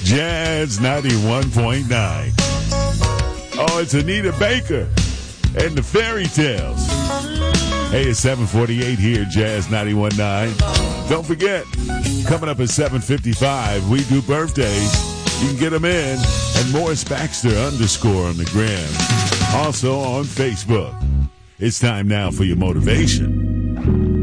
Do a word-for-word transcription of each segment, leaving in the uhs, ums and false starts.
Jazz ninety-one point nine. Oh, it's Anita Baker and the Fairy Tales. Hey, it's seven forty-eight here, Jazz ninety-one point nine. Don't forget, coming up at seven fifty-five, we do birthdays. You can get them in. And Morris Baxter underscore on the gram. Also on Facebook. It's time now for your motivation.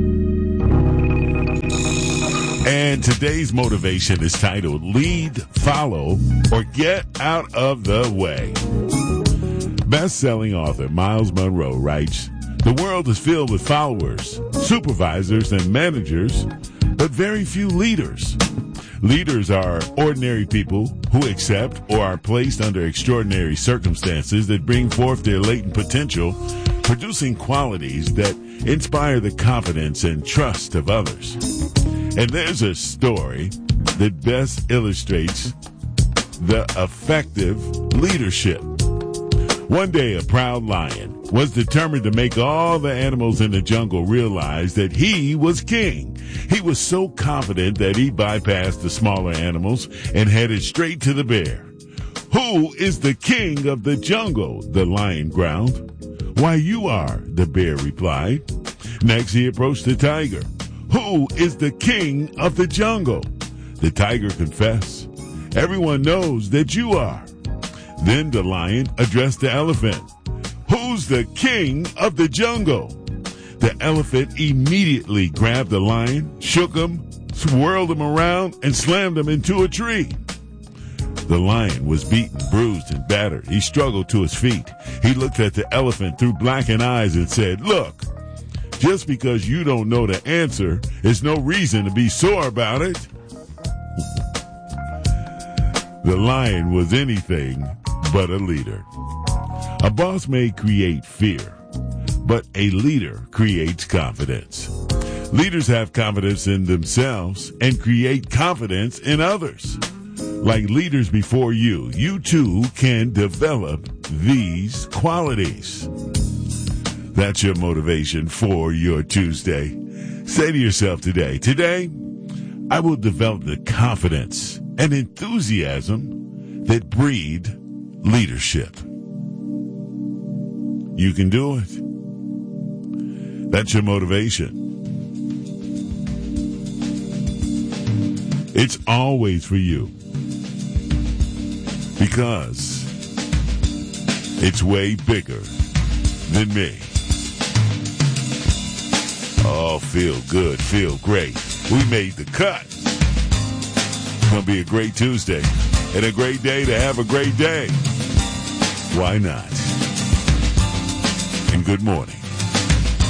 And today's motivation is titled Lead, Follow, or Get Out of the Way. Best-selling author Miles Monroe writes, "The world is filled with followers, supervisors, and managers, but very few leaders. Leaders are ordinary people who accept or are placed under extraordinary circumstances that bring forth their latent potential, producing qualities that inspire the confidence and trust of others." And there's a story that best illustrates the effective leadership. One day, a proud lion was determined to make all the animals in the jungle realize that he was king. He was so confident that he bypassed the smaller animals and headed straight to the bear. "Who is the king of the jungle?" the lion growled. "Why, you are," the bear replied. Next, he approached the tiger. "Who is the king of the jungle?" The tiger confessed. "Everyone knows that you are." Then the lion addressed the elephant. "Who's the king of the jungle?" The elephant immediately grabbed the lion, shook him, swirled him around, and slammed him into a tree. The lion was beaten, bruised, and battered. He struggled to his feet. He looked at the elephant through blackened eyes and said, "Look, just because you don't know the answer is no reason to be sore about it." The lion was anything but a leader. A boss may create fear, but a leader creates confidence. Leaders have confidence in themselves and create confidence in others. Like leaders before you, you too can develop these qualities. That's your motivation for your Tuesday. Say to yourself today, today, I will develop the confidence and enthusiasm that breed leadership. You can do it. That's your motivation. It's always for you. Because it's way bigger than me. Oh, feel good, feel great. We made the cut. It's going to be a great Tuesday and a great day to have a great day. Why not? And good morning.